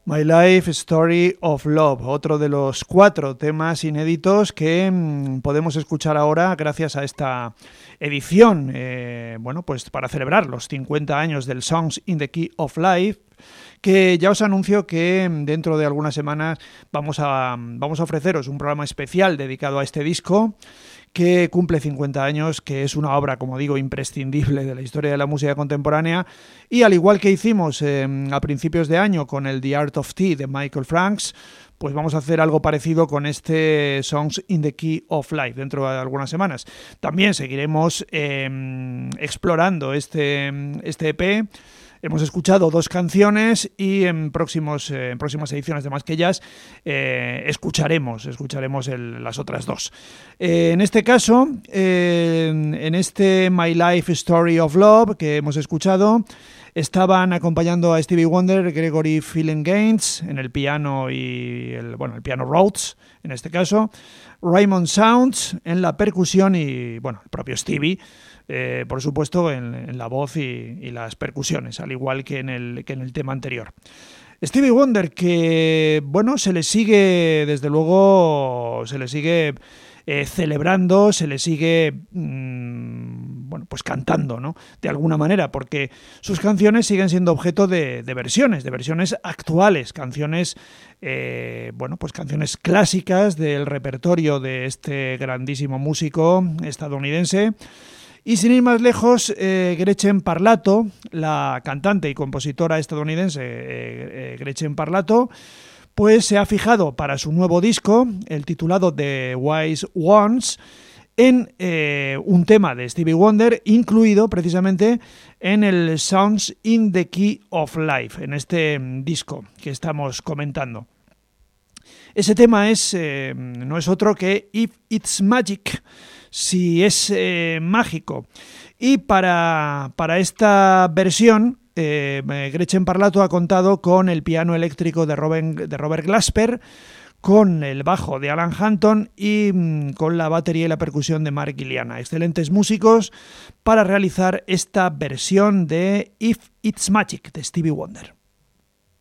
My Life Story of Love, otro de los 4 temas inéditos que podemos escuchar ahora gracias a esta edición, bueno, pues para celebrar los 50 años del Songs in the Key of Life, que ya os anuncio que dentro de algunas semanas vamos a ofreceros un programa especial dedicado a este disco, que cumple 50 años, que es una obra, como digo, imprescindible de la historia de la música contemporánea, y al igual que hicimos a principios de año con el The Art of Tea de Michael Franks, pues vamos a hacer algo parecido con este Songs in the Key of Life dentro de algunas semanas. También seguiremos explorando este EP. Hemos escuchado 2 canciones y en próximas ediciones de Más que Jazz escucharemos las otras 2. En este caso, en este My Life Story of Love que hemos escuchado, estaban acompañando a Stevie Wonder Gregory Phillinganes en el piano y el piano Rhodes, en este caso, Raymond Sounds en la percusión y el propio Stevie, por supuesto, en la voz y las percusiones, al igual que en el tema anterior. Stevie Wonder, que se le sigue, desde luego, celebrando, se le sigue pues cantando, ¿no? De alguna manera, porque sus canciones siguen siendo objeto de versiones actuales, canciones canciones clásicas del repertorio de este grandísimo músico estadounidense. Y sin ir más lejos, Gretchen Parlato, la cantante y compositora estadounidense Gretchen Parlato, pues se ha fijado para su nuevo disco, el titulado The Wise Ones, en un tema de Stevie Wonder, incluido precisamente en el Sounds in the Key of Life, en este disco que estamos comentando. Ese tema no es otro que If It's Magic, si es mágico. Y para esta versión, Gretchen Parlato ha contado con el piano eléctrico de Robert Glasper, con el bajo de Alan Hampton y con la batería y la percusión de Mark Guiliana. Excelentes músicos para realizar esta versión de If It's Magic de Stevie Wonder.